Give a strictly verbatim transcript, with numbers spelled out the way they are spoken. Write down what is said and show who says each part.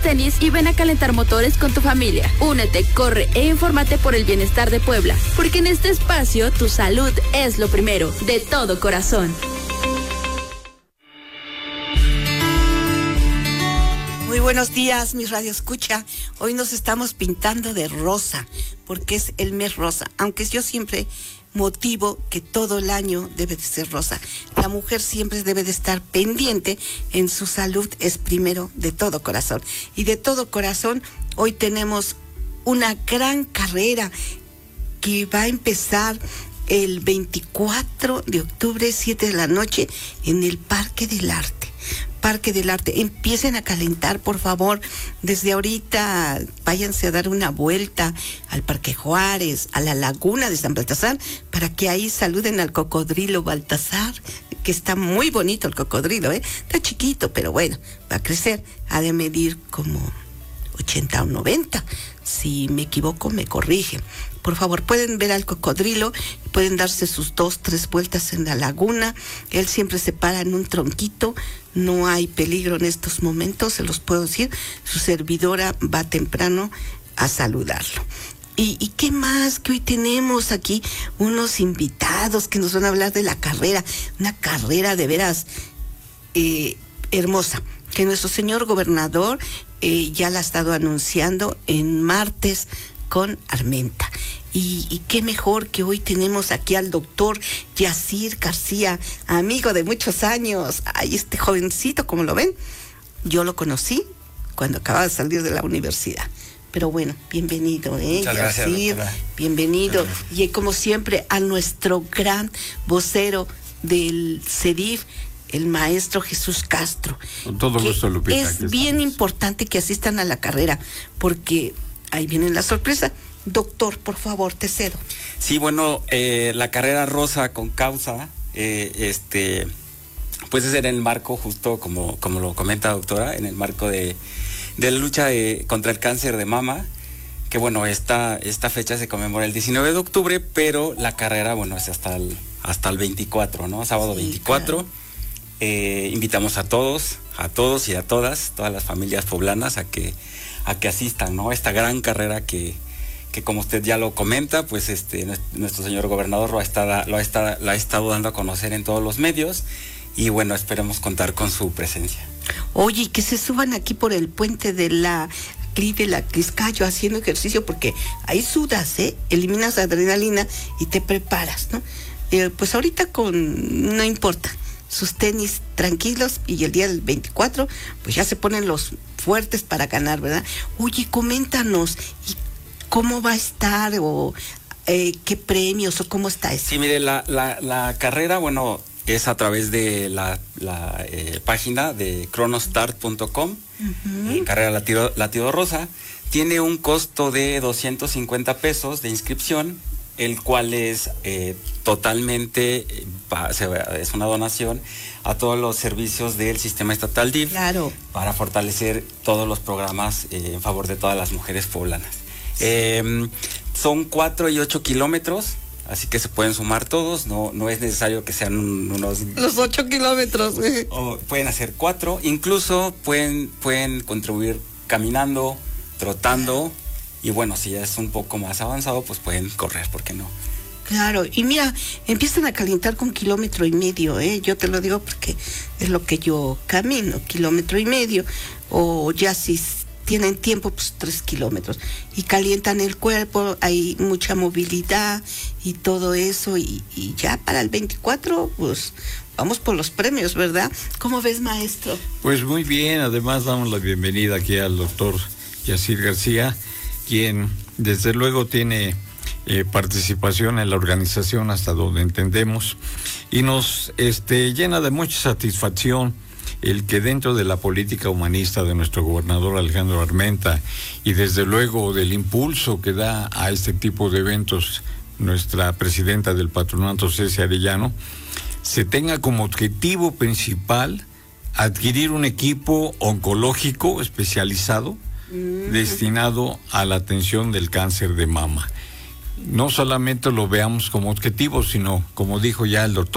Speaker 1: tenis y ven a calentar motores con tu familia. Únete, corre e infórmate por el bienestar de Puebla, porque en este espacio tu salud es lo primero, de todo corazón.
Speaker 2: Muy buenos días, mi radio escucha. Hoy nos estamos pintando de rosa, porque es el mes rosa, aunque yo siempre motivo que todo el año debe de ser rosa. La mujer siempre debe de estar pendiente en su salud, es primero de todo corazón. Y de todo corazón, hoy tenemos una gran carrera que va a empezar el veinticuatro de octubre, siete de la noche, en el Parque del Arte. Parque del Arte, empiecen a calentar, por favor, desde ahorita váyanse a dar una vuelta al Parque Juárez, a la Laguna de San Baltasar, para que ahí saluden al cocodrilo Baltasar, que está muy bonito el cocodrilo, ¿eh? Está chiquito, pero bueno, va a crecer, ha de medir como ochenta o noventa, si me equivoco me corrigen. Por favor, pueden ver al cocodrilo, pueden darse sus dos, tres vueltas en la laguna. Él siempre se para en un tronquito, no hay peligro en estos momentos, se los puedo decir. Su servidora va temprano a saludarlo. ¿Y, y qué más? Que hoy tenemos aquí unos invitados que nos van a hablar de la carrera, una carrera de veras eh, hermosa, que nuestro señor gobernador eh, ya la ha estado anunciando en martes con Armenta. Y, y qué mejor que hoy tenemos aquí al doctor Yacir García, amigo de muchos años. Ay, este jovencito, como lo ven, yo lo conocí cuando acababa de salir de la universidad. Pero bueno, bienvenido, ¿eh?
Speaker 3: Muchas gracias,
Speaker 2: Yacir,
Speaker 3: doctora.
Speaker 2: bienvenido. Y como siempre, a nuestro gran vocero del CEDIF, el maestro Jesús Castro.
Speaker 4: Con todo gusto, Lupita.
Speaker 2: Es bien importante que asistan a la carrera, porque ahí viene la sorpresa. Doctor, por favor, te cedo.
Speaker 3: Sí, bueno, eh, la carrera rosa con causa, eh, este, pues es en el marco, justo como, como lo comenta doctora, en el marco de, de la lucha de, contra el cáncer de mama, que bueno, esta, esta fecha se conmemora el diecinueve de octubre, pero la carrera, bueno, es hasta el, hasta el veinticuatro, ¿no? Sábado sí, veinticuatro. Claro. Eh, invitamos a todos, a todos y a todas, todas las familias poblanas a que, a que asistan, ¿no? Esta gran carrera que que como usted ya lo comenta, pues este nuestro señor gobernador lo ha estado, lo ha estado, lo ha estado dando a conocer en todos los medios y bueno, esperemos contar con su presencia.
Speaker 2: Oye, que se suban aquí por el puente de la de la Criscayo haciendo ejercicio, porque ahí sudas, ¿eh? Eliminas adrenalina y te preparas, ¿no? Eh, pues ahorita con, no importa, sus tenis tranquilos y el día del veinticuatro, pues ya se ponen los fuertes para ganar, ¿verdad? Oye, coméntanos, ¿y cómo va a estar o eh, qué premios o cómo está eso?
Speaker 3: Sí, mire, la, la, la carrera, bueno, es a través de la, la eh, página de cronostart punto com, uh-huh. eh, carrera latido, latido rosa, tiene un costo de doscientos cincuenta pesos de inscripción, el cual es eh, totalmente, eh, es una donación a todos los servicios del sistema estatal D I F,
Speaker 2: claro,
Speaker 3: para fortalecer todos los programas eh, en favor de todas las mujeres poblanas. Eh, son cuatro y ocho kilómetros, así que se pueden sumar todos, no, no es necesario que sean unos...
Speaker 2: Los ocho kilómetros.
Speaker 3: O pueden hacer cuatro, incluso pueden, pueden contribuir caminando, trotando, y bueno, si ya es un poco más avanzado, pues pueden correr, ¿por qué no?
Speaker 2: Claro, y mira, empiezan a calentar con kilómetro y medio, ¿eh? Yo te lo digo porque es lo que yo camino, kilómetro y medio, o ya si tienen tiempo, pues tres kilómetros, y calientan el cuerpo, hay mucha movilidad y todo eso, y, y ya para el veinticuatro, pues vamos por los premios, ¿verdad? ¿Cómo ves, maestro?
Speaker 4: Pues muy bien, además damos la bienvenida aquí al doctor Yacir García, quien desde luego tiene eh, participación en la organización hasta donde entendemos, y nos este, llena de mucha satisfacción el que dentro de la política humanista de nuestro gobernador Alejandro Armenta y desde luego del impulso que da a este tipo de eventos nuestra presidenta del patronato, Ceci Arellano, se tenga como objetivo principal adquirir un equipo oncológico especializado mm. destinado a la atención del cáncer de mama. No solamente lo veamos como objetivo, sino, como dijo ya el doctor